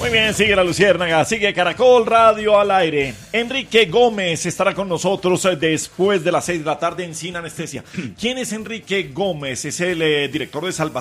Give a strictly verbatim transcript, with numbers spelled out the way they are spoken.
Muy bien, sigue la Luciérnaga, sigue Caracol Radio al aire. Enrique Gómez estará con nosotros después de las seis de la tarde en Sin Anestesia. ¿Quién es Enrique Gómez? Es el eh, director de Salvación